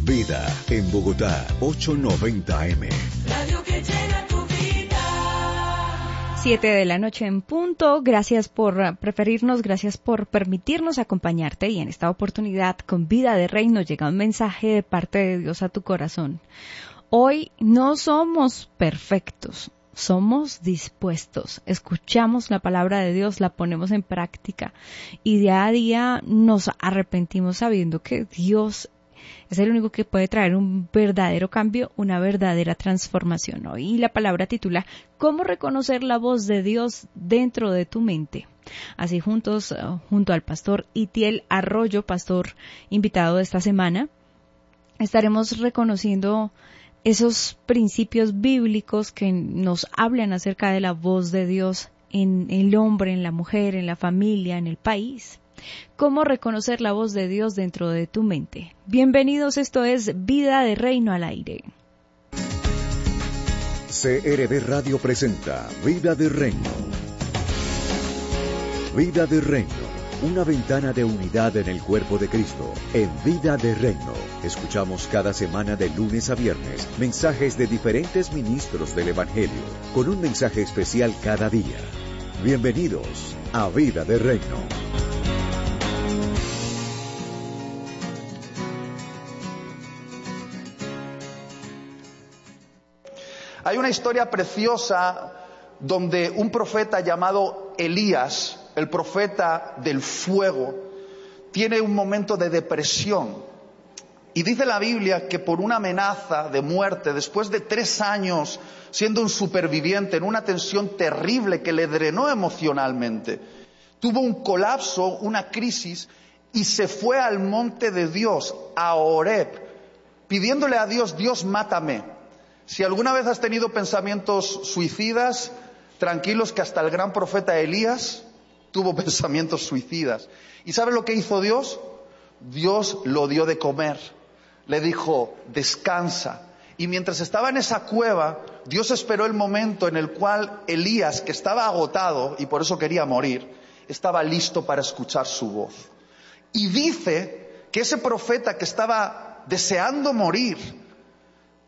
Vida en Bogotá, 890 AM. Radio que llena tu vida. 7 de la noche en punto. Gracias por preferirnos, gracias por permitirnos acompañarte. Y en esta oportunidad, con Vida de Reino, llega un mensaje de parte de Dios a tu corazón. Hoy no somos perfectos. Somos dispuestos, escuchamos la palabra de Dios, la ponemos en práctica y día a día nos arrepentimos sabiendo que Dios es el único que puede traer un verdadero cambio, una verdadera transformación. Hoy la palabra titula ¿Cómo reconocer la voz de Dios dentro de tu mente? Así junto al pastor Itiel Arroyo, pastor invitado de esta semana, estaremos reconociendo esos principios bíblicos que nos hablan acerca de la voz de Dios en el hombre, en la mujer, en la familia, en el país. ¿Cómo reconocer la voz de Dios dentro de tu mente? Bienvenidos, esto es Vida de Reino al aire. CRB Radio presenta Vida de Reino. Vida de Reino. Una ventana de unidad en el cuerpo de Cristo. En Vida de Reino, escuchamos cada semana de lunes a viernes mensajes de diferentes ministros del Evangelio, con un mensaje especial cada día. Bienvenidos a Vida de Reino. Hay una historia preciosa donde un profeta llamado Elías, el profeta del fuego, tiene un momento de depresión. Y dice la Biblia que por una amenaza de muerte, después de 3 años siendo un superviviente en una tensión terrible que le drenó emocionalmente, tuvo un colapso, una crisis, y se fue al monte de Dios, a Horeb, pidiéndole a Dios, Dios, mátame. Si alguna vez has tenido pensamientos suicidas, tranquilos que hasta el gran profeta Elías tuvo pensamientos suicidas. ¿Y sabe lo que hizo Dios? Dios lo dio de comer. Le dijo, descansa. Y mientras estaba en esa cueva, Dios esperó el momento en el cual Elías, que estaba agotado y por eso quería morir, estaba listo para escuchar su voz. Y dice que ese profeta que estaba deseando morir,